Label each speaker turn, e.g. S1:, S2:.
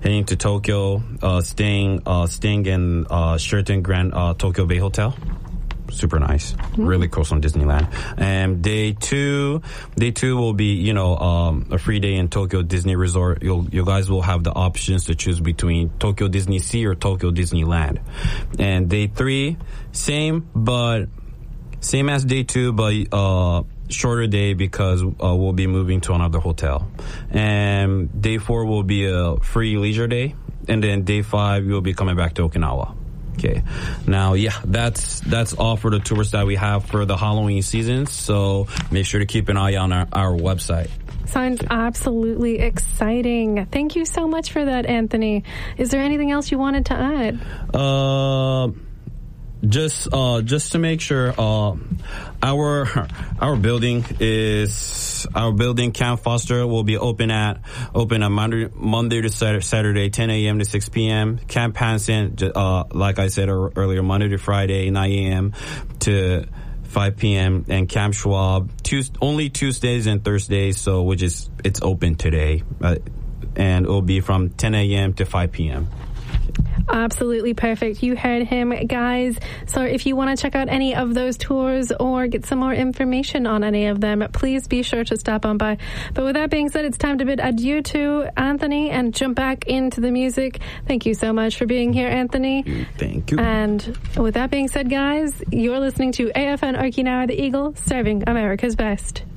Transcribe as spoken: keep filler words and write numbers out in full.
S1: heading to Tokyo, uh, staying uh, staying in uh, Sheraton Grand uh, Tokyo Bay Hotel. Super nice, mm. really close on Disneyland. And day two, day two will be, you know, um, a free day in Tokyo Disney Resort. You'll, you guys will have the options to choose between Tokyo Disney Sea or Tokyo Disneyland. And day three, same, but same as day two, but uh, shorter day because uh, we'll be moving to another hotel. And day four will be a free leisure day, and then day five you'll be coming back to Okinawa. Okay. Now, yeah, that's that's all for the tours that we have for the Halloween season. So make sure to keep an eye on our, our website.
S2: Sounds absolutely exciting. Thank you so much for that, Anthony. Is there anything else you wanted to add?
S1: Uh, just uh, just to make sure, uh, our our building is our building Camp Foster will be open at open on Monday Monday to Saturday, ten a.m. to six p.m. Camp Hansen, uh, like I said earlier, Monday to Friday, nine a.m. to five p.m. and Camp Schwab Tues- only Tuesdays and Thursdays, so which is it's open today, uh, and it will be from ten a.m. to five p.m.
S2: Absolutely perfect. You heard him, guys. So if you want to check out any of those tours or get some more information on any of them, please be sure to stop on by. But with that being said, it's time to bid adieu to Anthony and jump back into the music. Thank you so much for being here, Anthony.
S1: Thank you.
S2: And with that being said, guys, you're listening to A F N Okinawa, the Eagle, serving America's best.